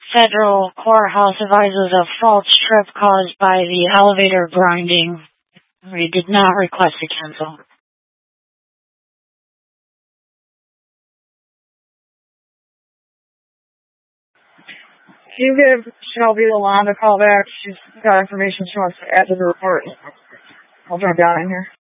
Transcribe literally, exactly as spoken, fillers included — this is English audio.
Federal courthouse advises a false trip caused by the elevator grinding. We did not request to cancel. Can you give Shelby Lalonde a call back? She's got information she wants to add to the report. I'll jump down in here.